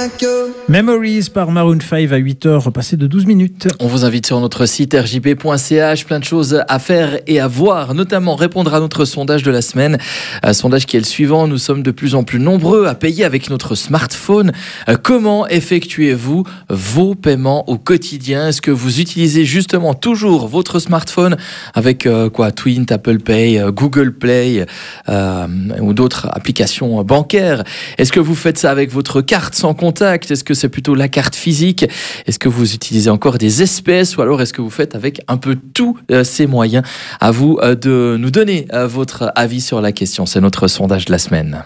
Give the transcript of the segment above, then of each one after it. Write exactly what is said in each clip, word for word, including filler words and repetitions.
like you. Memories par Maroon cinq à huit heures passées de douze minutes. On vous invite sur notre site r j p point c h, plein de choses à faire et à voir, notamment répondre à notre sondage de la semaine. Un sondage qui est le suivant: nous sommes de plus en plus nombreux à payer avec notre smartphone. Comment effectuez-vous vos paiements au quotidien? Est-ce que vous utilisez justement toujours votre smartphone avec euh, quoi, Twint, Apple Pay, euh, Google Play euh, ou d'autres applications bancaires? Est-ce que vous faites ça avec votre carte sans contact? Est-ce que c'est plutôt la carte physique? Est-ce que vous utilisez encore des espèces, ou alors est-ce que vous faites avec un peu tous euh, ces moyens? À vous euh, de nous donner euh, votre avis sur la question. C'est notre sondage de la semaine.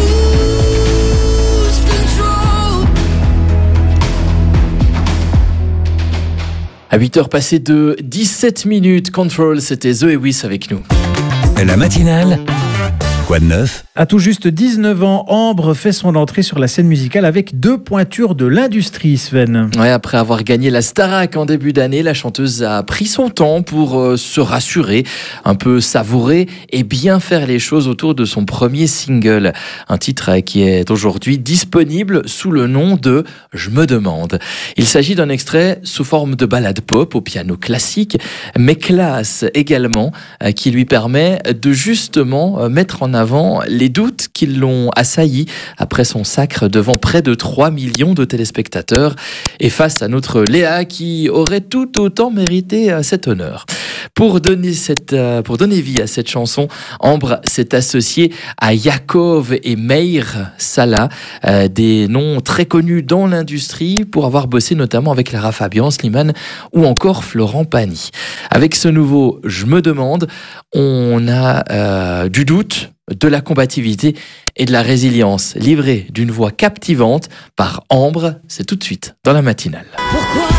À huit heures passées de dix-sept minutes, Control, c'était Zoé Wiss avec nous. La matinale, quoi de neuf? À tout juste dix-neuf ans, Ambre fait son entrée sur la scène musicale avec deux pointures de l'industrie, Sven. Ouais, après avoir gagné la Starac en début d'année, la chanteuse a pris son temps pour euh, se rassurer, un peu savourer et bien faire les choses autour de son premier single. Un titre qui est aujourd'hui disponible sous le nom de « Je me demande ». Il s'agit d'un extrait sous forme de ballade pop au piano classique, mais classe également, euh, qui lui permet de justement euh, mettre en avant les doutes qui l'ont assailli après son sacre devant près de trois millions de téléspectateurs et face à notre Léa qui aurait tout autant mérité cet honneur. Pour donner, cette, pour donner vie à cette chanson, Ambre s'est associée à Yakov et Meir Salah, euh, des noms très connus dans l'industrie pour avoir bossé notamment avec Lara Fabian, Slimane ou encore Florent Pagny. Avec ce nouveau « Je me demande », on a euh, du doute, de la combativité et de la résilience, livrée d'une voix captivante par Ambre. C'est tout de suite dans la matinale. Pourquoi